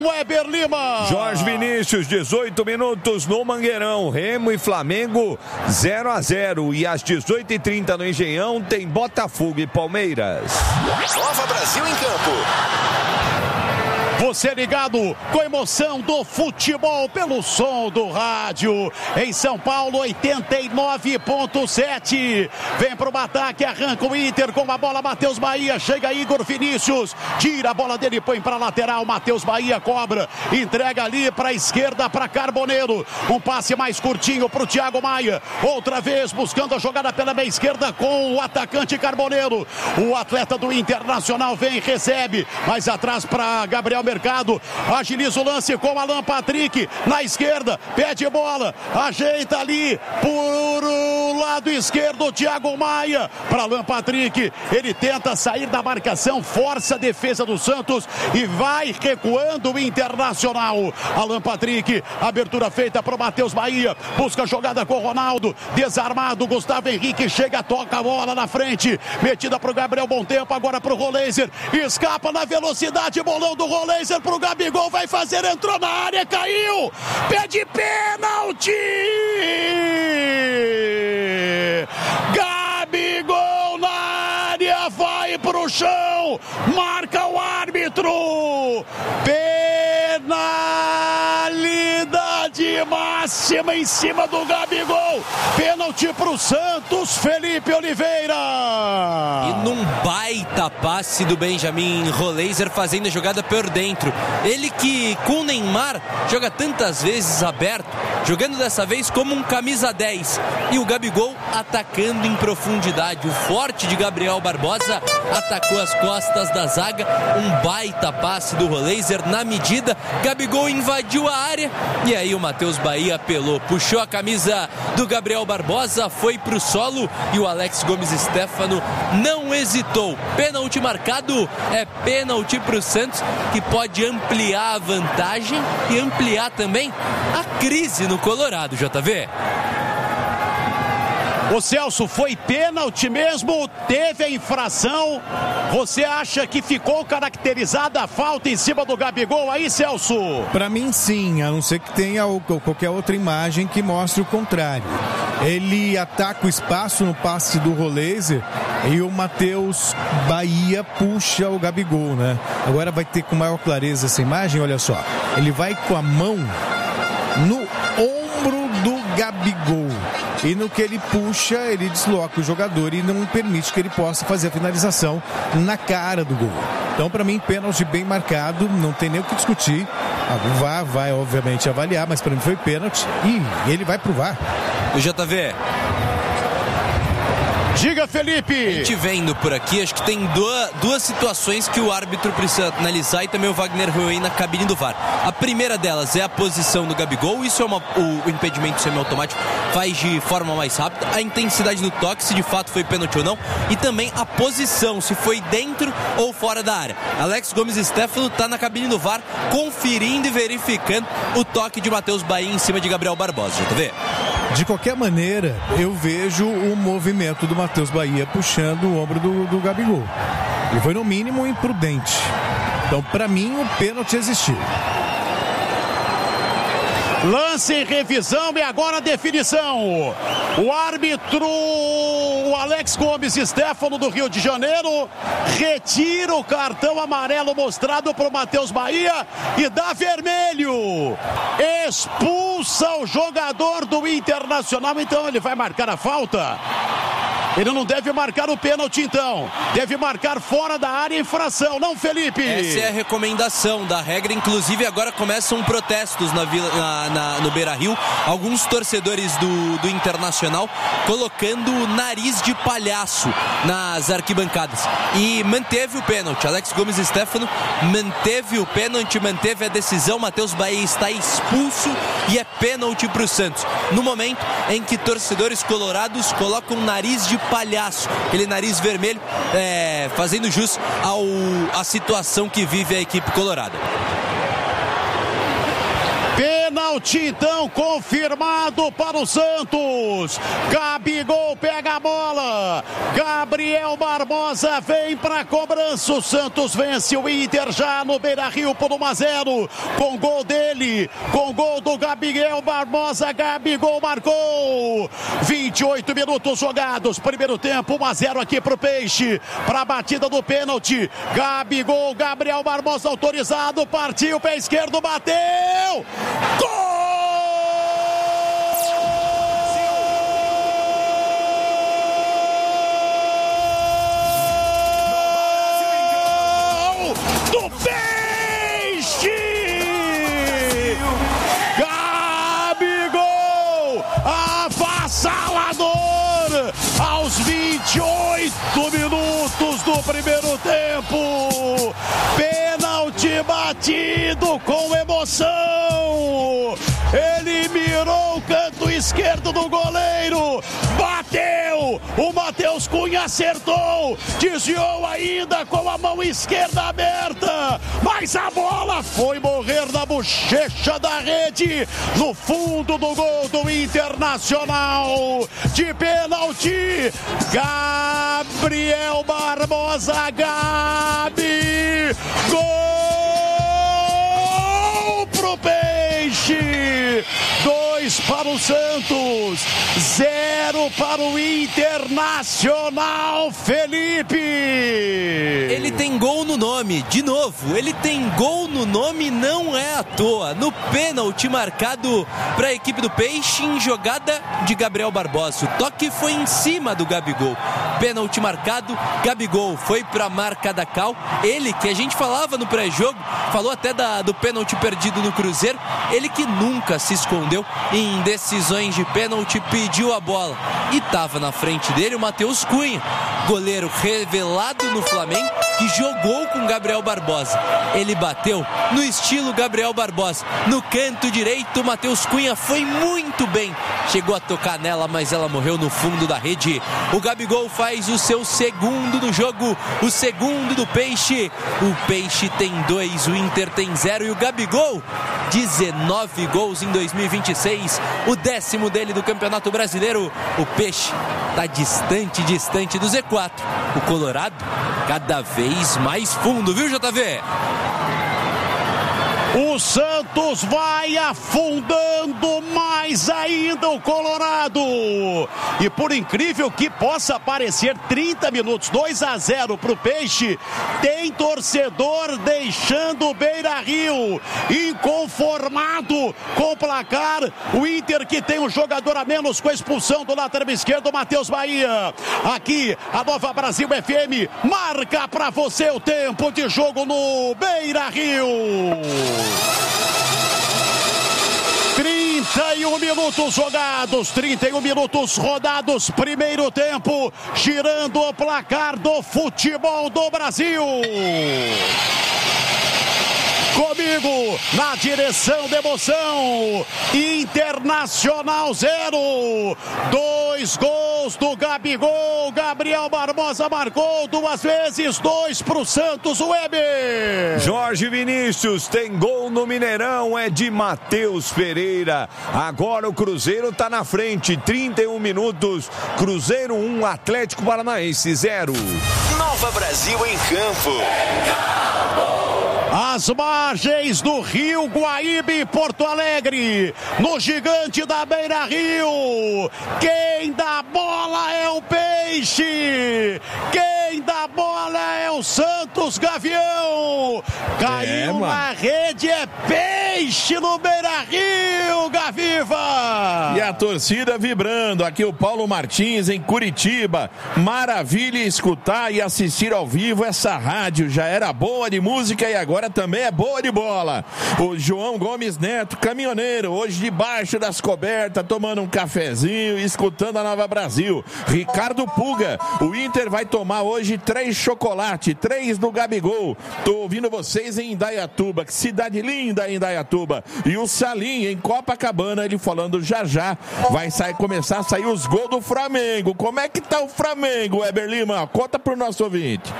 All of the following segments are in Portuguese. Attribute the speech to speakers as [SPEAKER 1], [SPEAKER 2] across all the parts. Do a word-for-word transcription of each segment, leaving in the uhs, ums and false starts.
[SPEAKER 1] Weber Lima.
[SPEAKER 2] Jorge Vinícius, dezoito minutos no Mangueirão. Remo e Flamengo zero a zero. E às dezoito e trinta no Engenhão tem Botafogo e Palmeiras.
[SPEAKER 3] Nova Brasil em campo.
[SPEAKER 1] Você ligado com a emoção do futebol pelo som do rádio. Em São Paulo, oitenta e nove ponto sete. Vem pro ataque, arranca o Inter com a bola. Matheus Bahia, chega Igor Vinícius. Tira a bola dele, põe pra lateral. Matheus Bahia cobra. Entrega ali pra esquerda, pra Carboneiro. Um passe mais curtinho pro Thiago Maia. Outra vez buscando a jogada pela meia esquerda com o atacante Carboneiro. O atleta do Internacional vem, recebe. Mais atrás pra Gabriel Mercado, agiliza o lance com Alan Patrick na esquerda, pede bola, ajeita ali por o lado esquerdo, Thiago Maia para Alan Patrick, ele tenta sair da marcação, força a defesa do Santos e vai recuando o Internacional. Alan Patrick, abertura feita para o Matheus Bahia, busca a jogada com o Ronaldo, desarmado, Gustavo Henrique chega, toca a bola na frente, metida para o Gabriel Bom Tempo, agora para o Roleiser, escapa na velocidade, bolão do Roleiser pro Gabigol, vai fazer, entrou na área, caiu, pede pênalti! Gabigol na área, vai pro chão, marca o árbitro, penalidade máxima em cima do Gabigol, pênalti pro Santos, Felipe Oliveira.
[SPEAKER 4] E num baita passe do Benjamin Roleiser fazendo a jogada por dentro. Ele que com o Neymar joga tantas vezes aberto, jogando dessa vez como um camisa dez. E o Gabigol atacando em profundidade. O forte de Gabriel Barbosa atacou as costas da zaga. Um baita passe do Roleiser na medida. Gabigol invadiu a área e aí o Matheus Bahia apelou, puxou a camisa do Gabriel Barbosa, foi pro solo e o Alex Gomes Stéfano não hesitou. Pênalti marcado, é pênalti pro Santos, que pode ampliar a vantagem e ampliar também a crise no Colorado, J V.
[SPEAKER 1] O Celso, foi pênalti mesmo, teve a infração, você acha que ficou caracterizada a falta em cima do Gabigol aí, Celso?
[SPEAKER 5] Para mim sim, a não ser que tenha qualquer outra imagem que mostre o contrário. Ele ataca o espaço no passe do Roleiser e o Matheus Bahia puxa o Gabigol, né? Agora vai ter com maior clareza essa imagem, olha só, ele vai com a mão no ombro do Gabigol. E no que ele puxa, ele desloca o jogador e não permite que ele possa fazer a finalização na cara do gol. Então, para mim, pênalti bem marcado, não tem nem o que discutir. A V A R vai, obviamente, avaliar, mas para mim foi pênalti e ele vai pro V A R.
[SPEAKER 4] O J V.
[SPEAKER 1] Diga, Felipe!
[SPEAKER 4] A gente vendo por aqui, acho que tem duas, duas situações que o árbitro precisa analisar e também o Wagner Ruey na cabine do V A R. A primeira delas é a posição do Gabigol, isso é uma, o, o impedimento semiautomático faz de forma mais rápida, a intensidade do toque, se de fato foi pênalti ou não, e também a posição, se foi dentro ou fora da área. Alex Gomes Stéfano está na cabine do V A R, conferindo e verificando o toque de Matheus Bahia em cima de Gabriel Barbosa, J V.
[SPEAKER 5] De qualquer maneira, eu vejo o movimento do Matheus Bahia puxando o ombro do, do Gabigol. Ele foi no mínimo imprudente. Então, para mim, o pênalti existiu.
[SPEAKER 1] Lance em revisão e agora a definição. O árbitro, o Alex Gomes Stéfano do Rio de Janeiro, retira o cartão amarelo mostrado para o Matheus Bahia e dá vermelho. Expulsa o jogador do Internacional, então ele vai marcar a falta. Ele não deve marcar o pênalti, então. Deve marcar fora da área infração, não, Felipe?
[SPEAKER 4] Essa é a recomendação da regra. Inclusive, agora começam protestos na Vila, na, na, no Beira-Rio. Alguns torcedores do, do Internacional colocando o nariz de palhaço nas arquibancadas. E manteve o pênalti. Alex Gomes Stéfano manteve o pênalti, manteve a decisão. Matheus Bahia está expulso e é pênalti para o Santos. No momento em que torcedores colorados colocam o nariz de palhaço, aquele nariz vermelho, é, fazendo jus ao, à situação que vive a equipe colorada.
[SPEAKER 1] Pênalti Pênalti, então, confirmado para o Santos. Gabigol pega a bola. Gabriel Barbosa vem para a cobrança. O Santos vence o Inter já no Beira-Rio por um a zero. Com gol dele, com gol do Gabriel Barbosa. Gabigol marcou. vinte e oito minutos jogados. Primeiro tempo, um a zero aqui pro Peixe. Para a batida do pênalti. Gabigol, Gabriel Barbosa autorizado. Partiu, pé esquerdo, bateu. Gol! Do Peixe! Gabigol, avassalador, aos vinte e oito minutos do primeiro tempo. Pênalti batido com emoção. Ele mirou o canto esquerdo do goleiro. Bateu. O Matheus Cunha acertou. Desviou ainda com a mão esquerda aberta. Mas a bola foi morrer na bochecha da rede. No fundo do gol do Internacional. De pênalti. Gabriel Barbosa. Gabi. Gol pro Peixe. Dois para o Santos, zero para o Internacional, Felipe.
[SPEAKER 4] Ele tem gol no nome, de novo, ele tem gol no nome, não é à toa. No pênalti marcado para a equipe do Peixe em jogada de Gabriel Barbosa. O toque foi em cima do Gabigol. Pênalti marcado, Gabigol foi para a marca da Cal. Ele que a gente falava no pré-jogo, falou até da, do pênalti perdido no Cruzeiro. Ele que nunca se escondeu em decisões de pênalti, pediu a bola e estava na frente dele o Matheus Cunha, goleiro revelado no Flamengo, que jogou com Gabriel Barbosa. Ele bateu no estilo Gabriel Barbosa, no canto direito. O Matheus Cunha foi muito bem, chegou a tocar nela, mas ela morreu no fundo da rede. O Gabigol faz o seu segundo no jogo, o segundo do Peixe. O Peixe tem dois, o Inter tem zero, e o Gabigol dezenove gols em dois mil e vinte e seis, o décimo dele do Campeonato Brasileiro. O Peixe está distante, distante do Z quatro. O Colorado cada vez mais fundo, viu, J V?
[SPEAKER 1] O Santos vai afundando mais ainda o Colorado. E por incrível que possa parecer, trinta minutos, dois a zero para o Peixe. Tem torcedor deixando o Beira-Rio inconformado com o placar. O Inter, que tem um jogador a menos com a expulsão do lateral esquerdo, Matheus Bahia. Aqui, a Nova Brasil F M marca para você o tempo de jogo no Beira-Rio. trinta e um minutos jogados, trinta e um minutos rodados, primeiro tempo, girando o placar do futebol do Brasil. Comigo, na direção da emoção, Internacional zero, dois gols do Gabigol, Gabriel Barbosa marcou duas vezes, dois pro Santos, Weber.
[SPEAKER 2] Jorge Vinícius tem gol no Mineirão, é de Matheus Pereira. Agora o Cruzeiro tá na frente, trinta e um minutos, Cruzeiro um, Atlético Paranaense zero.
[SPEAKER 3] Nova Brasil em campo.
[SPEAKER 1] As margens do Rio Guaíbe, Porto Alegre, no gigante da Beira-Rio. Quem dá bola é o Peixe. Quem dá bola é o Santos Gavião. Caiu é, na rede, é Peixe no Beira-Rio, Gaviva.
[SPEAKER 6] E a torcida vibrando. Aqui o Paulo Martins em Curitiba. Maravilha escutar e assistir ao vivo essa rádio. Já era boa de música e agora também é boa de bola. O João Gomes Neto, caminhoneiro, hoje debaixo das cobertas, tomando um cafezinho e escutando a Nova Brasil. Ricardo Puga, o Inter vai tomar hoje três chocolate, três do Gabigol. Tô ouvindo vocês em Indaiatuba, que cidade linda em Indaiatuba. E o Salim em Copacabana, ele falando já já vai sair, começar a sair os gols do Flamengo. Como é que tá o Flamengo, Weber Lima? Conta pro nosso ouvinte.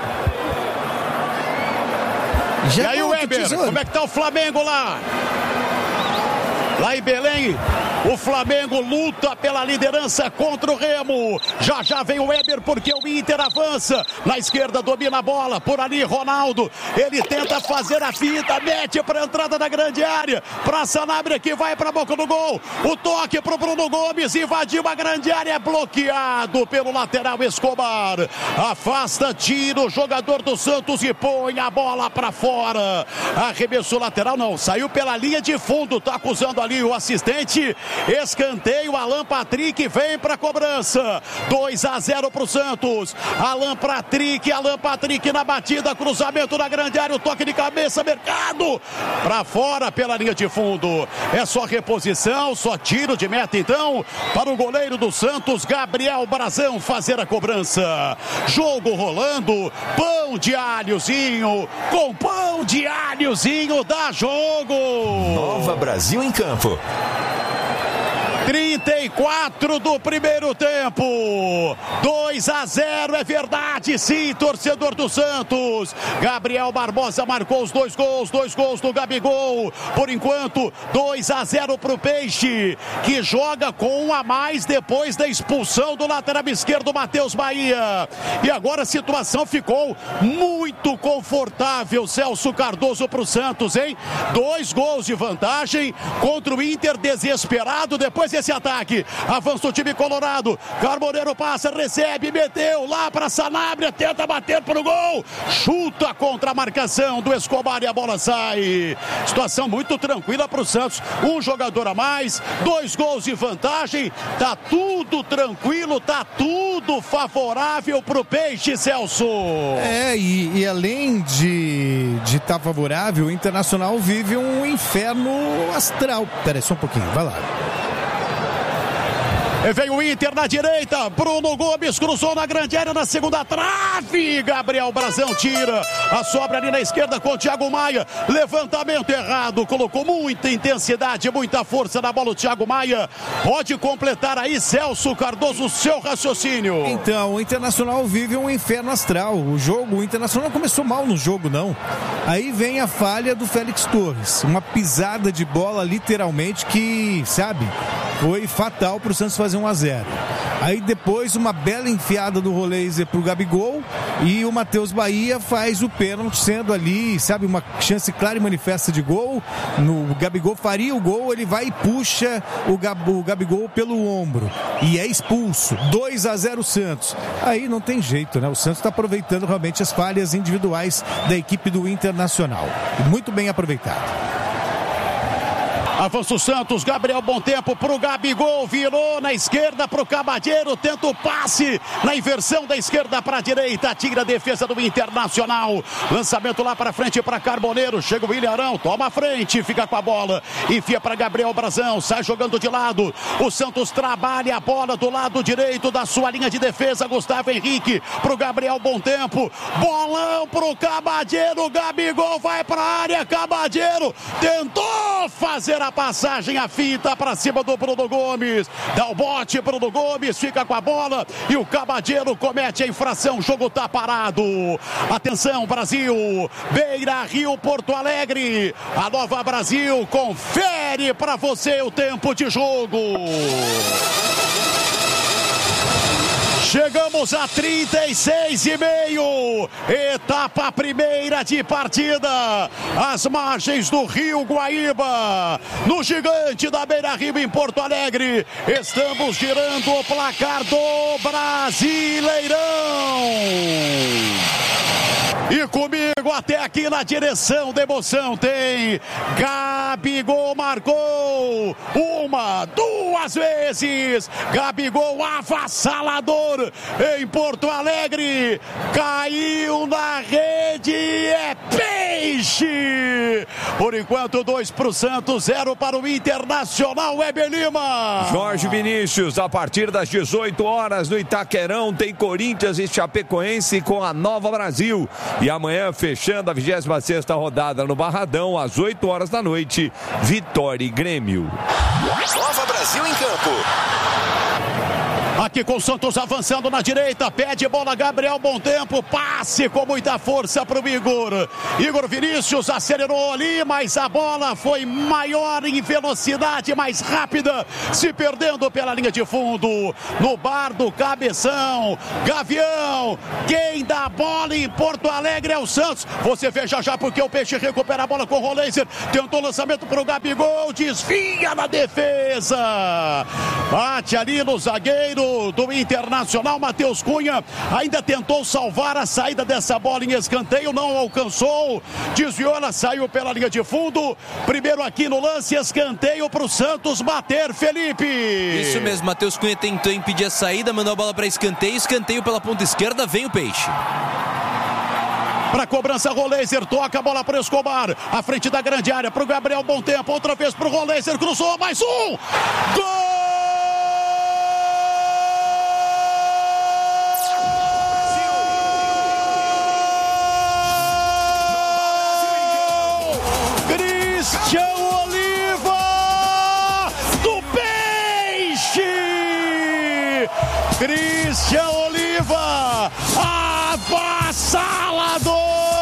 [SPEAKER 1] Já e aí, o Weber, como é que tá o Flamengo lá? lá em Belém. O Flamengo luta pela liderança contra o Remo. Já já vem o Weber porque o Inter avança. Na esquerda domina a bola. Por ali Ronaldo. Ele tenta fazer a fita. Mete para a entrada da grande área. Para Sanabria que vai para a boca do gol. O toque para o Bruno Gomes. Invadiu a grande área. Bloqueado pelo lateral Escobar. Afasta, tira o jogador do Santos e põe a bola para fora. Arremessou lateral. Não, saiu pela linha de fundo. Tá acusando ali o assistente. Escanteio, Alan Patrick vem para a cobrança. dois a zero para o Santos. Alan Patrick, Alan Patrick na batida, cruzamento na grande área, o toque de cabeça, Mercado para fora pela linha de fundo. É só reposição, só tiro de meta então para o goleiro do Santos, Gabriel Brazão, fazer a cobrança. Jogo rolando, pão de alhozinho, com pão de alhozinho dá jogo.
[SPEAKER 3] Nova Brasil em campo.
[SPEAKER 1] trinta e quatro do primeiro tempo. dois a zero, é verdade, sim, torcedor do Santos. Gabriel Barbosa marcou os dois gols, dois gols do Gabigol. Por enquanto, dois a zero para o Peixe, que joga com um a mais depois da expulsão do lateral esquerdo Matheus Bahia. E agora a situação ficou muito confortável, Celso Cardoso, para o Santos, hein? Dois gols de vantagem contra o Inter desesperado depois esse ataque. Avança o time colorado. Carboneiro passa, recebe, meteu lá para Sanabria, tenta bater pro gol. Chuta contra a marcação do Escobar e a bola sai. Situação muito tranquila pro Santos. Um jogador a mais, dois gols de vantagem. Tá tudo tranquilo, tá tudo favorável pro Peixe, Celso.
[SPEAKER 5] É, e, e além de de estar tá favorável, o Internacional vive um inferno astral. Pera aí, só um pouquinho, vai lá.
[SPEAKER 1] Vem o Inter na direita, Bruno Gomes cruzou na grande área na segunda trave, Gabriel Brazão tira, a sobra ali na esquerda com o Thiago Maia, levantamento errado, colocou muita intensidade, muita força na bola o Thiago Maia, pode completar aí Celso Cardoso seu raciocínio.
[SPEAKER 5] Então, o Internacional vive um inferno astral, o jogo, o Internacional não começou mal no jogo não, aí vem a falha do Félix Torres, uma pisada de bola literalmente que, sabe, foi fatal para o Santos fazer um a zero. Aí depois uma bela enfiada do Roleiser pro Gabigol e o Matheus Bahia faz o pênalti, sendo ali, sabe, uma chance clara e manifesta de gol. No, o Gabigol faria o gol, ele vai e puxa o, Gab, o Gabigol pelo ombro e é expulso. dois a zero Santos. Aí não tem jeito, né? O Santos está aproveitando realmente as falhas individuais da equipe do Internacional. Muito bem aproveitado.
[SPEAKER 1] Avança o Santos, Gabriel Bom Tempo pro Gabigol, virou na esquerda pro Cabadeiro, tenta o passe na inversão da esquerda para a direita, tira a defesa do Internacional, lançamento lá para frente para Carboneiro, chega o Ilharão, toma a frente, fica com a bola, enfia para Gabriel Brazão, sai jogando de lado, o Santos trabalha a bola do lado direito da sua linha de defesa, Gustavo Henrique pro Gabriel Bom Tempo, bolão pro Cabadeiro, Gabigol vai para a área, Cabadeiro tentou fazer a passagem, a fita para cima do Bruno Gomes, dá o bote, Bruno Gomes fica com a bola e o Cabadeiro comete a infração, o jogo tá parado. Atenção Brasil, Beira Rio, Porto Alegre, a Nova Brasil confere para você o tempo de jogo. Chegamos a trinta e seis e meio, etapa primeira de partida, às margens do Rio Guaíba, no Gigante da Beira Rio em Porto Alegre, estamos girando o placar do Brasileirão. E comigo até aqui na direção da emoção tem Gabigol, marcou uma, duas vezes, Gabigol avassalador em Porto Alegre, caiu na rede, é peixe! Por enquanto dois para o Santos, zero para o Internacional, Weber Lima.
[SPEAKER 2] Jorge Vinícius, a partir das dezoito horas no Itaquerão tem Corinthians e Chapecoense com a Nova Brasil. E amanhã, fechando a vigésima sexta rodada no Barradão, às oito horas da noite, Vitória e Grêmio.
[SPEAKER 3] Nova Brasil em campo.
[SPEAKER 1] toque com o Santos avançando na direita, pede bola Gabriel, bom tempo, passe com muita força para o Igor. Igor Vinícius acelerou ali, mas a bola foi maior em velocidade, mais rápida, se perdendo pela linha de fundo. No bar do Cabeção, Gavião, quem dá a bola em Porto Alegre é o Santos. Você vê já já porque o Peixe recupera a bola com o Roleiser, tentou o lançamento para o Gabigol, desvia na defesa. Bate ali no zagueiro do Internacional, Matheus Cunha, ainda tentou salvar a saída dessa bola em escanteio, não alcançou, desviou, ela saiu pela linha de fundo. Primeiro aqui no lance, escanteio para o Santos bater, Felipe.
[SPEAKER 4] Isso mesmo, Matheus Cunha tentou impedir a saída, mandou a bola para escanteio, escanteio pela ponta esquerda, vem o Peixe.
[SPEAKER 1] Para cobrança, Roleiser toca a bola para o Escobar, à frente da grande área, para o Gabriel, bom tempo, outra vez para o Roleiser, cruzou, mais um, gol! Christian Oliva do Peixe! Christian Oliva, avassalador!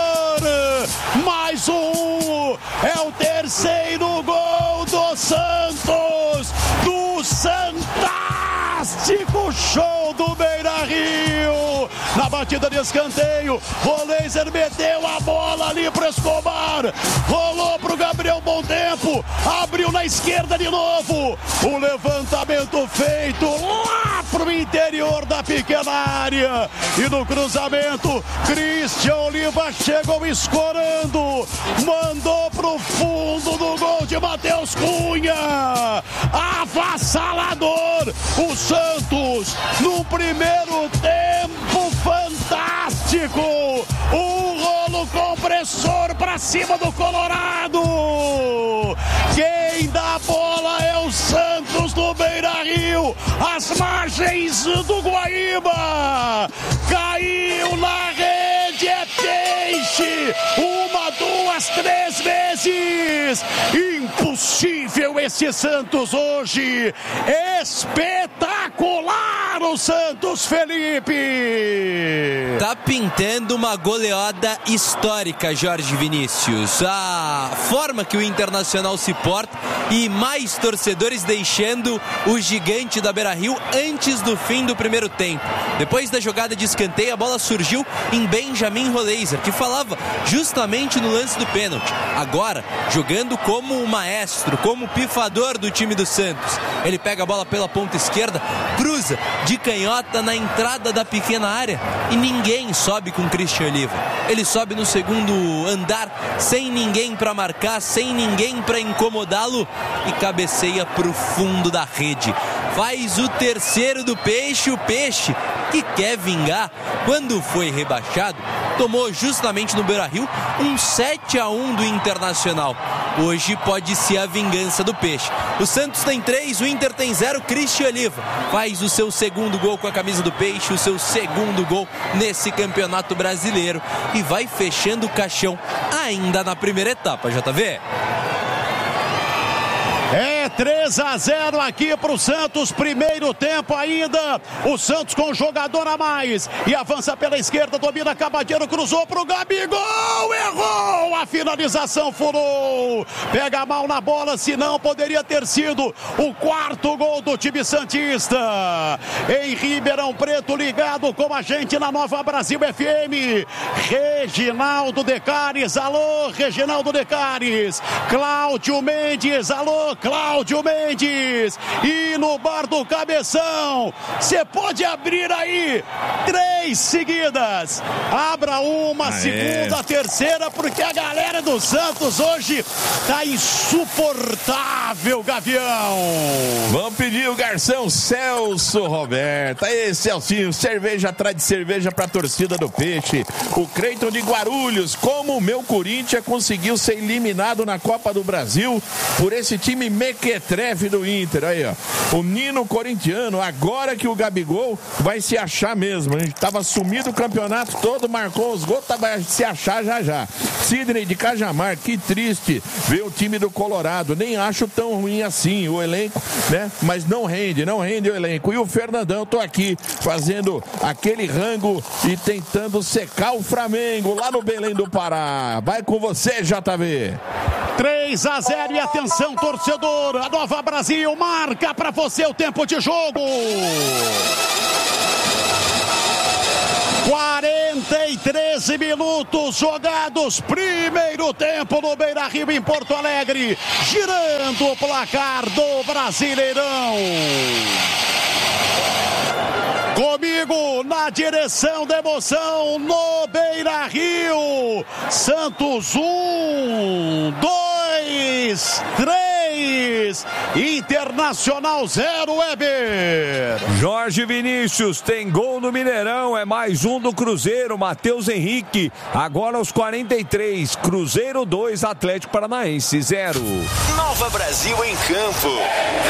[SPEAKER 1] Mais um, é o terceiro gol do Santos, do fantástico show do Beira-Rio. Na batida de escanteio, Roleiser meteu a bola ali pro Escobar, rolou pro Gabriel, bom tempo, abriu na esquerda de novo, o levantamento feito lá pro interior da pequena área, e no cruzamento, Christian Oliva chegou escorando, mandou pro fundo do gol de Matheus Cunha, avassalador, o Santos no primeiro tempo fantástico, um rolo compressor para cima do Colorado. Quem dá a bola é o Santos do Beira-Rio, às margens do Guaíba, caiu na rede, é Peixe, uma, duas, três vezes, impossível esse Santos hoje, espetacular o Santos, Felipe.
[SPEAKER 4] Tá pintando uma goleada histórica, Jorge Vinícius. A forma que o Internacional se porta e mais torcedores deixando o gigante da Beira-Rio antes do fim do primeiro tempo. Depois da jogada de escanteio, a bola surgiu em Benjamin Roleiser, que falava justamente no lance do pênalti. Agora, jogando como o maestro, como o pifador do time do Santos. Ele pega a bola pela ponta esquerda, cruza de canhota na entrada da pequena área e ninguém sobe com Christian Oliva. Ele sobe no segundo andar, sem ninguém para marcar, sem ninguém para incomodá-lo e cabeceia pro fundo da rede. Faz o terceiro do Peixe, o Peixe que quer vingar. Quando foi rebaixado, tomou justamente no Beira-Rio um sete a um do Internacional. Hoje pode ser a vingança do Peixe. O Santos tem três, o Inter tem zero. Christian Oliva faz o seu segundo gol com a camisa do Peixe, o seu segundo gol nesse campeonato brasileiro e vai fechando o caixão ainda na primeira etapa, J V.
[SPEAKER 1] É três a zero aqui pro Santos, primeiro tempo ainda, o Santos com um jogador a mais, e avança pela esquerda, domina Cabadeiro, cruzou pro Gabigol, errou, a finalização furou, pega mal na bola, senão poderia ter sido o quarto gol do time santista, em Ribeirão Preto, ligado com a gente na Nova Brasil F M, Reginaldo Decares, alô, Reginaldo Decares, Cláudio Mendes, alô, Cláudio Mendes, e no bar do Cabeção, você pode abrir aí três seguidas, abra uma, ah, segunda, é. terceira, porque a galera do Santos hoje tá insuportável, Gavião.
[SPEAKER 6] Vamos pedir o garçom Celso Roberto, aí Celcinho, cerveja atrás de cerveja pra torcida do Peixe, o Creiton de Guarulhos, como o meu Corinthians conseguiu ser eliminado na Copa do Brasil por esse time mequetrefe mequetrefe do Inter. Aí, ó. O Nino corintiano, agora que o Gabigol vai se achar mesmo. A gente tava sumido o campeonato todo, marcou os gols, vai se achar já já. Sidney de Cajamar, que triste ver o time do Colorado. Nem acho tão ruim assim o elenco, né? Mas não rende, não rende o elenco. E o Fernandão, tô aqui fazendo aquele rango e tentando secar o Flamengo lá no Belém do Pará. Vai com você, J V.
[SPEAKER 1] três a zero e atenção, torcedor. A Nova Brasil marca pra você o tempo de jogo. quarenta e três minutos jogados, primeiro tempo no Beira-Rio em Porto Alegre, girando o placar do Brasileirão. Comigo na direção da emoção no Beira-Rio, Santos um, dois, três, Internacional zero, Weber.
[SPEAKER 2] Jorge Vinícius tem gol no Mineirão, é mais um do Cruzeiro, Matheus Henrique, agora aos quarenta e três, Cruzeiro dois, Atlético Paranaense zero.
[SPEAKER 3] Nova Brasil em campo.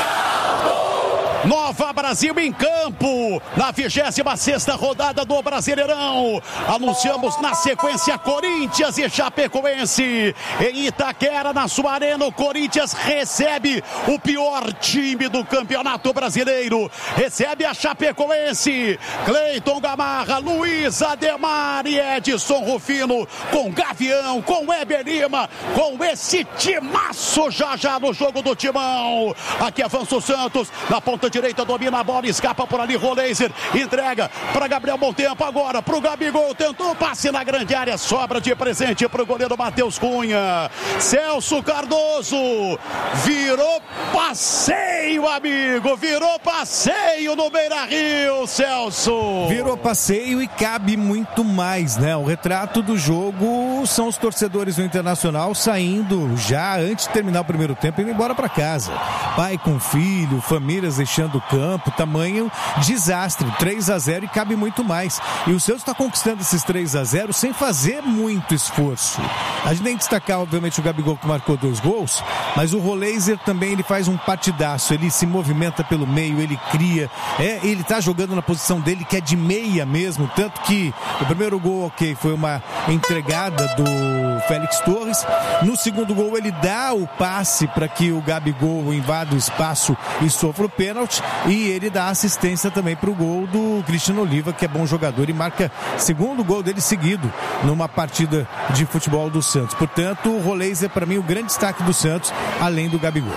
[SPEAKER 1] Nova Brasil em campo, na vigésima sexta rodada do Brasileirão. Anunciamos na sequência Corinthians e Chapecoense. Em Itaquera, na sua arena, o Corinthians recebe o pior time do Campeonato Brasileiro. Recebe a Chapecoense. Cleiton Gamarra, Luiz Ademar e Edson Rufino, com Gavião, com Weber Lima, com esse timaço já já no jogo do Timão. Aqui avança o Santos, na ponta direita, domina a bola, escapa por ali, Roleiser, entrega para Gabriel Montempo, agora para o Gabigol, tentou passe na grande área, sobra de presente para o goleiro Matheus Cunha. Celso Cardoso, virou passeio, amigo, virou passeio no Beira-Rio, Celso.
[SPEAKER 5] Virou passeio e cabe muito mais, né? O retrato do jogo são os torcedores do Internacional saindo já antes de terminar o primeiro tempo, indo embora para casa. Pai com filho, famílias deixando o campo, tamanho desastre, três a zero e cabe muito mais. E o Santos está conquistando esses três a zero sem fazer muito esforço. A gente tem que destacar, obviamente, o Gabigol, que marcou dois gols, mas o Roleiser também, ele faz um partidaço, ele se movimenta pelo meio, ele cria, é, ele tá jogando na posição dele, que é de meia mesmo, tanto que o primeiro gol, ok, foi uma entregada do Félix Torres, no segundo gol ele dá o passe para que o Gabigol invada o espaço e sofra o pênalti, e ele dá assistência também para o gol do Cristiano Oliva, que é bom jogador e marca segundo gol dele seguido numa partida de futebol do Santos. Portanto, o Roleiser, para mim, o grande destaque do Santos, além do Gabigol.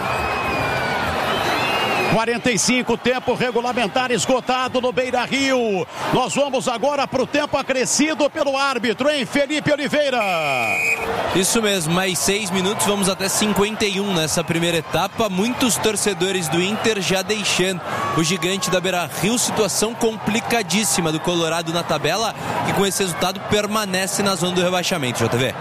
[SPEAKER 1] quarenta e cinco, tempo regulamentar esgotado no Beira-Rio. Nós vamos agora para o tempo acrescido pelo árbitro, hein, Felipe Oliveira?
[SPEAKER 4] Isso mesmo, mais seis minutos, vamos até cinquenta e um nessa primeira etapa. Muitos torcedores do Inter já deixando o gigante da Beira-Rio. Situação complicadíssima do Colorado na tabela, que com esse resultado permanece na zona do rebaixamento, J V.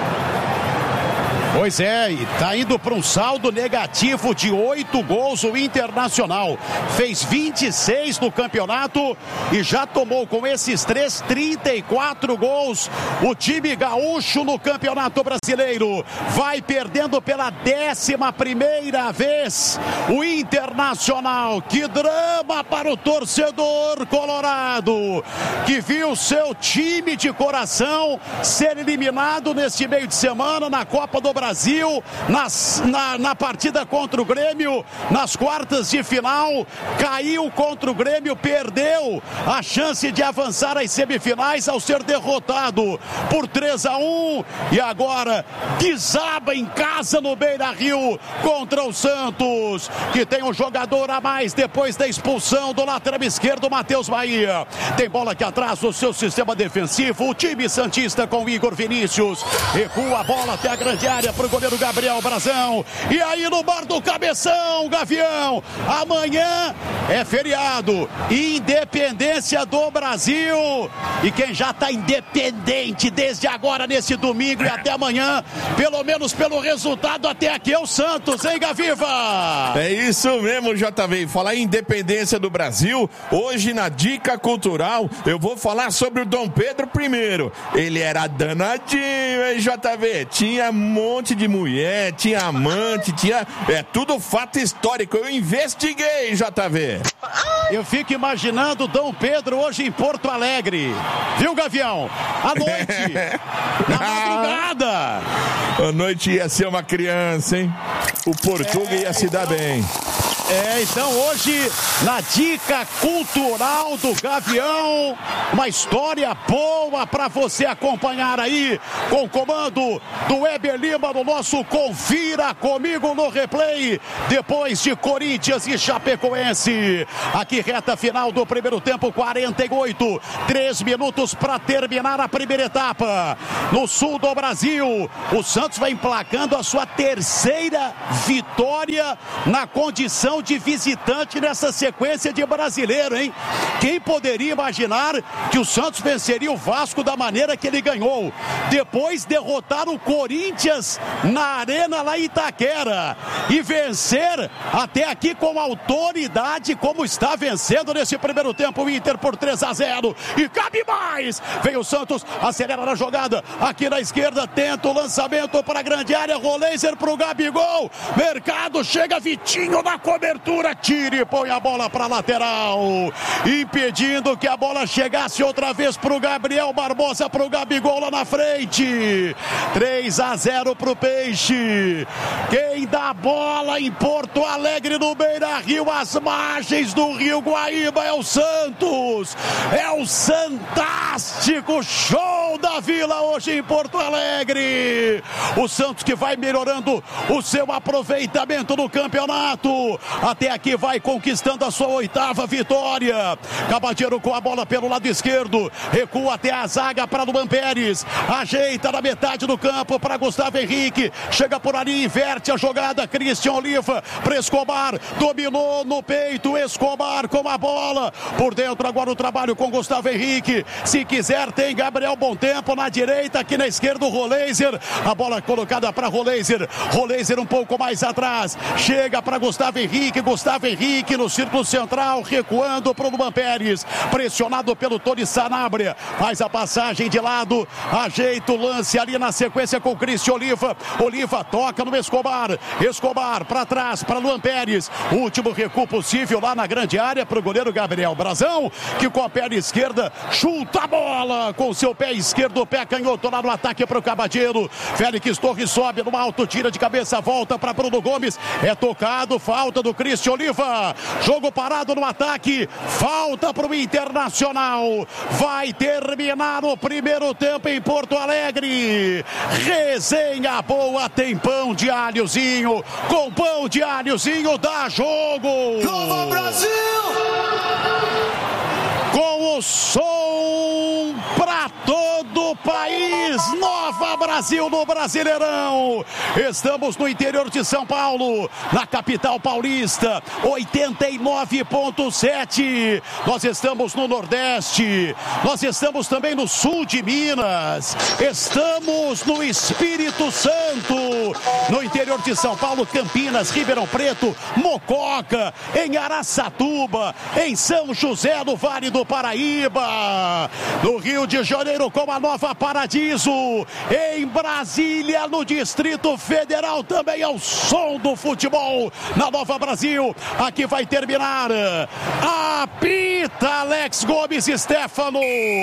[SPEAKER 1] Pois é, e tá indo para um saldo negativo de oito gols o Internacional. Fez vinte e seis no campeonato e já tomou com esses três, trinta e quatro gols. O time gaúcho no Campeonato Brasileiro vai perdendo pela décima primeira vez. O Internacional, que drama para o torcedor colorado, que viu seu time de coração ser eliminado neste meio de semana na Copa do Brasil. Brasil, nas, na, na partida contra o Grêmio, nas quartas de final, caiu contra o Grêmio, perdeu a chance de avançar às semifinais ao ser derrotado por três a um, e agora desaba em casa no Beira-Rio contra o Santos, que tem um jogador a mais depois da expulsão do lateral esquerdo, Matheus Bahia. Tem bola aqui atrás no seu sistema defensivo, o time santista com Igor Vinícius, recua a bola até a grande área para o goleiro Gabriel Brazão, e aí no bar do Cabeção, Gavião, amanhã é feriado, Independência do Brasil, e quem já está independente desde agora, nesse domingo e até amanhã, pelo menos pelo resultado até aqui, é o Santos, hein, Gaviva?
[SPEAKER 6] É isso mesmo, J V. Falar em Independência do Brasil, hoje na Dica Cultural eu vou falar sobre o Dom Pedro I. Ele era danadinho, hein, J V? Tinha muito monte de mulher, tinha amante, tinha... É tudo fato histórico. Eu investiguei, J V.
[SPEAKER 1] Eu fico imaginando Dom Pedro hoje em Porto Alegre. Viu, Gavião? À noite. Na madrugada.
[SPEAKER 6] À noite ia ser uma criança, hein? O Portuga ia se dar bem.
[SPEAKER 1] É, então hoje, na dica cultural do Gavião, uma história boa para você acompanhar aí, com o comando do Weber Lima no nosso Confira Comigo no Replay, depois de Corinthians e Chapecoense. Aqui, reta final do primeiro tempo, quarenta e oito, três minutos para terminar a primeira etapa. No sul do Brasil, o Santos vai emplacando a sua terceira vitória na condição de visitante nessa sequência de brasileiro, hein? Quem poderia imaginar que o Santos venceria o Vasco da maneira que ele ganhou? Depois derrotar o Corinthians na Arena lá em Itaquera e vencer até aqui com autoridade, como está vencendo nesse primeiro tempo o Inter por três a zero. E cabe mais! Vem o Santos, acelera na jogada, aqui na esquerda, tenta o lançamento para a grande área, Roleiser para o Gabigol, Mercado, chega Vitinho na cobertura, tira e põe a bola para lateral, impedindo que a bola chegasse outra vez para o Gabriel Barbosa, para o Gabigol lá na frente. Três a zero para o Peixe. Quem dá a bola em Porto Alegre, no Beira-Rio, às margens do Rio Guaíba, é o Santos. É o Santástico Show da Vila hoje em Porto Alegre. O Santos que vai melhorando o seu aproveitamento no campeonato. Até aqui vai conquistando a sua oitava vitória. Cabadeiro com a bola pelo lado esquerdo. Recua até a zaga para Luan Pérez. Ajeita na metade do campo para Gustavo Henrique. Chega por ali, inverte a jogada. Christian Oliva para Escobar. Dominou no peito. Escobar com a bola. Por dentro agora o trabalho com Gustavo Henrique. Se quiser tem Gabriel Bontempo na direita. Aqui na esquerda o Roleiser. A bola colocada para Roleiser. Roleiser um pouco mais atrás. Chega para Gustavo Henrique. Gustavo Henrique no círculo central, recuando para o Luan Pérez, pressionado pelo Tony Sanabria, faz a passagem de lado, ajeita o lance ali na sequência com o Cristian Oliva. Oliva toca no Escobar, Escobar para trás para Luan Pérez, último recuo possível lá na grande área para o goleiro Gabriel Brazão, que com a perna esquerda chuta a bola com o seu pé esquerdo, pé canhoto lá no ataque para o Cabadeiro. Félix Torres sobe no alto, tira de cabeça, volta para Bruno Gomes, é tocado, falta do Cristian Oliva, jogo parado no ataque, falta para o Internacional, vai terminar o primeiro tempo em Porto Alegre. Resenha boa, tem pão de alhozinho, com pão de alhozinho dá jogo.
[SPEAKER 3] Nova Brasil!
[SPEAKER 1] Com o som para todo o país, Nova Brasil no Brasileirão. Estamos no interior de São Paulo, na capital paulista, oitenta e nove ponto sete. Nós estamos no Nordeste, nós estamos também no sul de Minas, estamos no Espírito Santo, no interior de São Paulo, Campinas, Ribeirão Preto, Mococa, em Araçatuba, em São José do Vale do Paraíba, no Rio de Janeiro com a Nova Paradiso, em Brasília, no Distrito Federal, também ao som do futebol na Nova Brasil. Aqui vai terminar, apita Alex Gomes Stefano,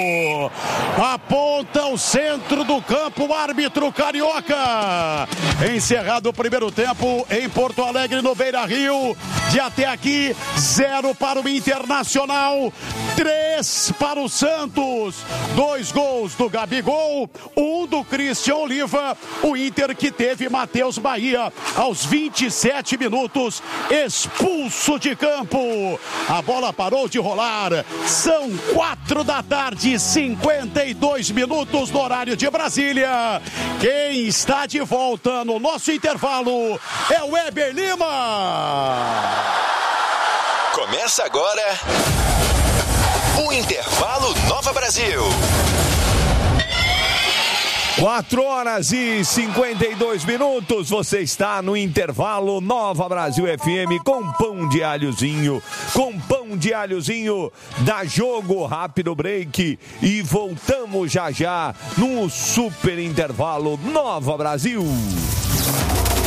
[SPEAKER 1] aponta o centro do campo, o árbitro carioca. Encerrado o primeiro tempo em Porto Alegre, no Beira-Rio, de até aqui, zero para o Internacional, três para o Santos, dois gols do Gabigol, um do Christian Oliva. O Inter que teve Matheus Bahia aos vinte e sete minutos, expulso de campo. A bola parou de rolar. São quatro da tarde, cinquenta e dois minutos no horário de Brasília. Quem está de volta no nosso intervalo é o Weber Lima.
[SPEAKER 3] Começa agora o Intervalo Nova Brasil.
[SPEAKER 2] quatro horas e cinquenta e dois minutos, você está no Intervalo Nova Brasil F M com pão de alhozinho, com pão de alhozinho, dá jogo, rápido break e voltamos já já no Super Intervalo Nova Brasil.